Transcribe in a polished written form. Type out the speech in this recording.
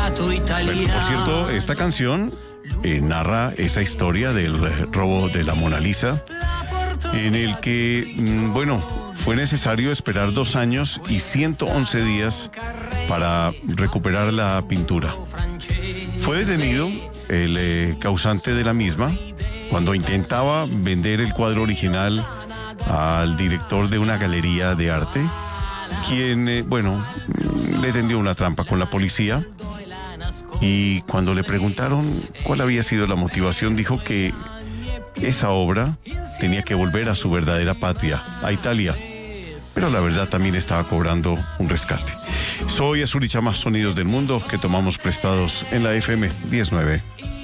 Bueno, por cierto, esta canción narra esa historia del robo de la Mona Lisa, en el que, fue necesario esperar 2 años y 111 días para recuperar la pintura. Fue detenido el causante de la misma cuando intentaba vender el cuadro original al director de una galería de arte, quien, le tendió una trampa con la policía. Y cuando le preguntaron cuál había sido la motivación, dijo que esa obra tenía que volver a su verdadera patria, a Italia. Pero la verdad también estaba cobrando un rescate. Soy Azul y Chama, sonidos del mundo que tomamos prestados en la FM 19.